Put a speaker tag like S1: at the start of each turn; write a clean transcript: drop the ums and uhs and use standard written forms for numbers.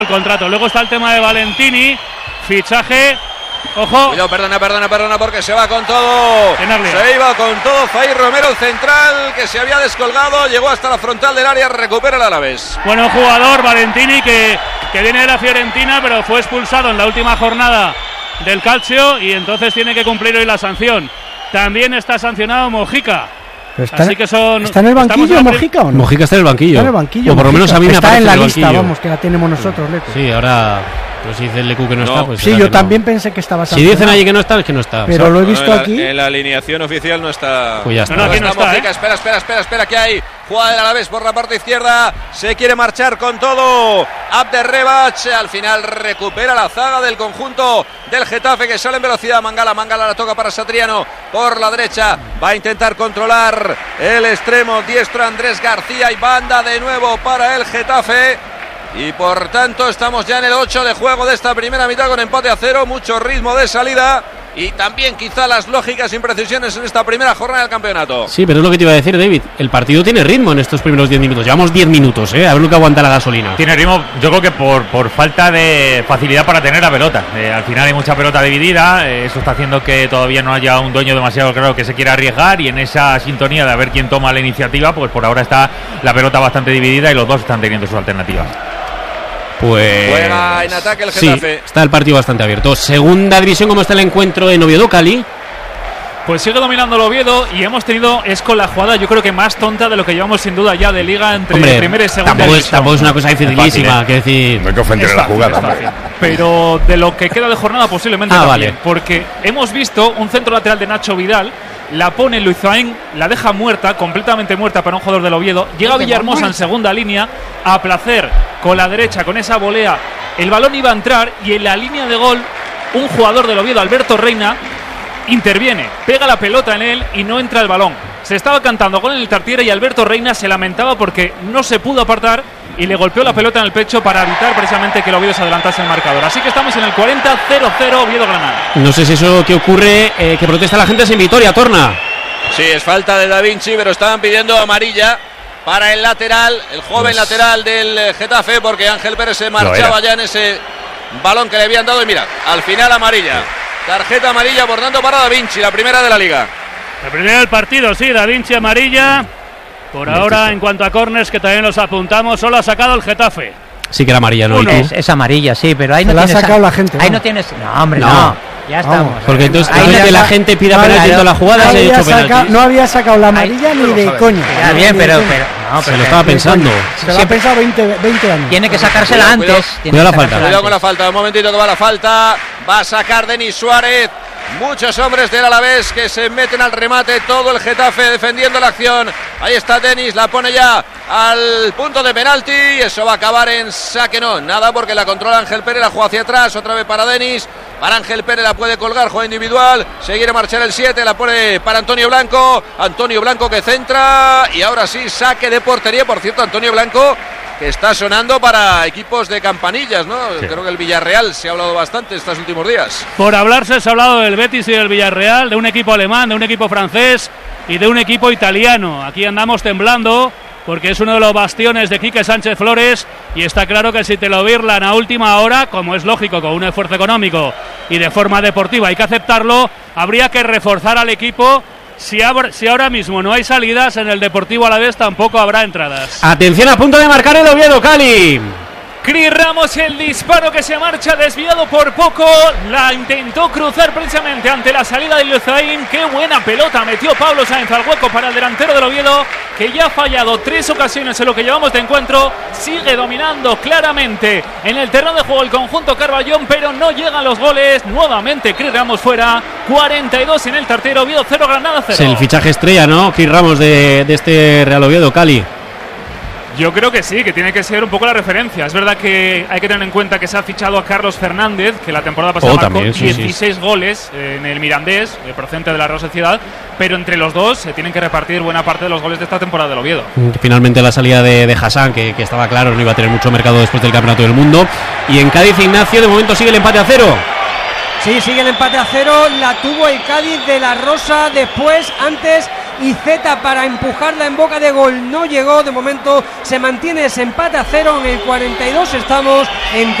S1: el contrato. Luego está el tema de Valentini, fichaje. Ojo.
S2: Cuidado, perdona, porque se va con todo. Se iba con todo Zair Romero, el central, que se había descolgado, llegó hasta la frontal del área, recupera el Alavés.
S1: Bueno, jugador Valentini que viene de la Fiorentina, pero fue expulsado en la última jornada del Calcio y entonces tiene que cumplir hoy la sanción. También está sancionado Mojica. Así que
S3: ¿Está en el banquillo Mojica o no?
S4: Mojica está en el banquillo.
S3: Está en el banquillo.
S4: O por lo menos a mí me
S3: está
S4: aparece
S3: en la
S4: el
S3: lista,
S4: banquillo.
S3: vamos, que la tenemos nosotros, Lecu.
S4: Sí, ahora... Pero si dice el Lecu que no está, pues...
S3: Sí, yo también pensé que estaba sancionado.
S4: Si dicen allí que no está, es que no está.
S3: Pero lo he visto aquí.
S2: En la alineación oficial no está.
S4: Pues ya está.
S1: No, aquí no está,
S2: Mojica, espera, que hay jugada del Alavés por la parte izquierda, se quiere marchar con todo Abderrebach, al final recupera la zaga del conjunto del Getafe que sale en velocidad. Mangala la toca para Satriano por la derecha, va a intentar controlar el extremo diestro Andrés García y banda de nuevo para el Getafe. Y por tanto estamos ya en el 8 de juego de esta primera mitad con empate a 0, mucho ritmo de salida y también quizá las lógicas imprecisiones en esta primera jornada del campeonato.
S4: Sí, pero es lo que te iba a decir, David, el partido tiene ritmo en estos primeros 10 minutos, llevamos 10 minutos, a ver lo que aguanta la gasolina.
S5: Tiene ritmo, yo creo que por falta de facilidad para tener la pelota, al final hay mucha pelota dividida, eso está haciendo que todavía no haya un dueño demasiado claro que se quiera arriesgar y en esa sintonía de a ver quién toma la iniciativa, pues por ahora está la pelota bastante dividida y los dos están teniendo sus alternativas.
S4: Pues
S2: juega en ataque el Getafe.
S4: Sí, está el partido bastante abierto. Segunda división, ¿cómo está el encuentro en Oviedo, Cali?
S6: Pues sigue dominando el Oviedo y hemos tenido, es con la jugada yo creo que más tonta de lo que llevamos sin duda ya de liga entre primera y segunda división.
S4: Tampoco es una cosa dificilísima, que decir...
S7: No hay que ofender a la jugada.
S6: Pero de lo que queda de jornada posiblemente también, porque hemos visto un centro lateral de Nacho Vidal, la pone Luizain, la deja muerta, completamente muerta para un jugador del Oviedo, llega Villahermosa en segunda línea, a placer con la derecha, con esa volea, el balón iba a entrar y en la línea de gol un jugador del Oviedo, Alberto Reina, interviene, pega la pelota en él y no entra el balón. Se estaba cantando gol en el Tartiere y Alberto Reina se lamentaba porque no se pudo apartar y le golpeó la pelota en el pecho para evitar precisamente que el Oviedo se adelantase el marcador. Así que estamos en el 40-0-0 Oviedo-Granada.
S4: No sé si eso que ocurre, que protesta la gente es en Vitoria, Torna.
S2: Sí, es falta de Da Vinci, pero estaban pidiendo amarilla para el lateral, el joven lateral del Getafe, porque Ángel Pérez se marchaba ya en ese balón que le habían dado y mira, al final amarilla. Tarjeta amarilla abordando para Da Vinci, la primera de la liga.
S1: La primera del partido, sí, Da Vinci amarilla. Por ahora, en cuanto a córners, que también los apuntamos, solo ha sacado el Getafe.
S4: Sí que era amarilla, ¿no?
S8: Es amarilla, sí, pero ahí
S3: se
S8: no
S3: la
S8: tienes...
S3: ha sacado la gente.
S8: Ahí no tienes... No, hombre, no. Ya estamos.
S4: Porque entonces
S8: ahí
S4: que la gente pida penalti en toda la jugada, se ha hecho penalti.
S3: No había sacado la amarilla ni de coña.
S8: Ya bien, pero
S4: se lo estaba pensando.
S3: Se lo ha pensado 20 años.
S8: Tiene que sacársela antes.
S4: Cuidado la falta.
S2: Cuidado con la falta, un momentito que va la falta. Va a sacar Denis Suárez. Muchos hombres del Alavés que se meten al remate, todo el Getafe defendiendo la acción. Ahí está Denis, la pone ya al punto de penalti. Eso va a acabar en saque, no, nada porque la controla Ángel Pérez, la juega hacia atrás, otra vez para Denis. Para Ángel Pérez la puede colgar, juega individual. Se quiere marchar el 7, la pone para Antonio Blanco. Antonio Blanco que centra y ahora sí, saque de portería. Por cierto, Antonio Blanco que está sonando para equipos de campanillas, ¿no? Sí. Creo que el Villarreal se ha hablado bastante estos últimos días.
S1: Por hablarse se ha hablado del Betis y del Villarreal, de un equipo alemán, de un equipo francés y de un equipo italiano. Aquí andamos temblando porque es uno de los bastiones de Quique Sánchez Flores y está claro que si te lo virlan a última hora, como es lógico con un esfuerzo económico y de forma deportiva hay que aceptarlo, habría que reforzar al equipo. Si ahora mismo no hay salidas, en el Deportivo Alavés tampoco habrá entradas.
S4: Atención, a punto de marcar el Oviedo, Cali.
S6: Cris Ramos, el disparo que se marcha desviado por poco, la intentó cruzar precisamente ante la salida de Luzain. Qué buena pelota metió Pablo Sáenz al hueco para el delantero del Oviedo, que ya ha fallado 3 ocasiones en lo que llevamos de encuentro. Sigue dominando claramente en el terreno de juego el conjunto Carballón, pero no llegan los goles. Nuevamente Cris Ramos fuera, 42 en el Tartiere, Oviedo 0, Granada 0.
S4: Es el fichaje estrella, ¿no? Cris Ramos de este Real Oviedo, Cali.
S6: Yo creo que sí, que tiene que ser un poco la referencia. Es verdad que hay que tener en cuenta que se ha fichado a Carlos Fernández, que la temporada pasada marcó
S4: también,
S6: 16 goles en el Mirandés, procedente de la Real Sociedad, pero entre los dos se tienen que repartir buena parte de los goles de esta temporada del Oviedo.
S4: Finalmente la salida de Hassan, que estaba claro, no iba a tener mucho mercado después del Campeonato del Mundo. Y en Cádiz, Ignacio, de momento sigue el empate a 0.
S9: Sí, sigue el empate a 0, la tuvo el Cádiz de la Rosa antes
S7: y Zeta para empujarla en boca de gol. No llegó, de momento se mantiene ese empate a 0 en el 42. Estamos en